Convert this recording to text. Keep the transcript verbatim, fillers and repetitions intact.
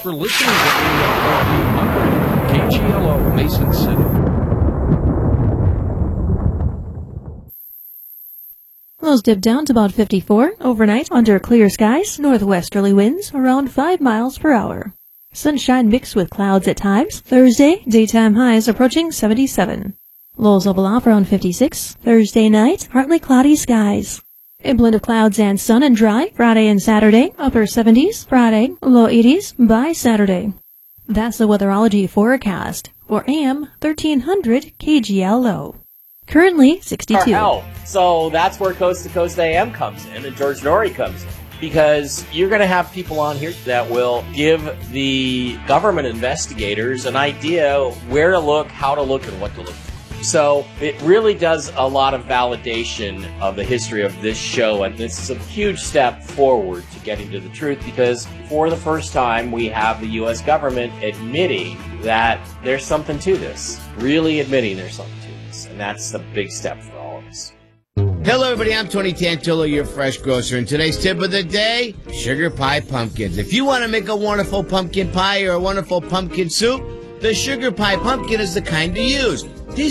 for listening to A M fourteen hundred, K G L O, Mason City. Lows dip down to about fifty-four. Overnight, under clear skies, northwesterly winds around five miles per hour. Sunshine mixed with clouds at times. Thursday, daytime highs approaching seventy-seven. Lows level off around fifty-six. Thursday night, partly cloudy skies. A blend of clouds and sun and dry. Friday and Saturday, upper seventies. Friday, low eighties by Saturday. That's the weatherology forecast for A M thirteen hundred K G L O. Currently sixty-two. Hell. So that's where Coast to Coast A M comes in and George Norrie comes in. Because you're going to have people on here that will give the government investigators an idea where to look, how to look, and what to look for. So it really does a lot of validation of the history of this show, and this is a huge step forward to getting to the truth, because for the first time we have the U S government admitting that there's something to this, really admitting there's something to this, and that's a big step for all of us. Hello, everybody. I'm Tony Tantillo, your fresh grocer, and today's tip of the day, sugar pie pumpkins. If you want to make a wonderful pumpkin pie or a wonderful pumpkin soup, the sugar pie pumpkin is the kind to use.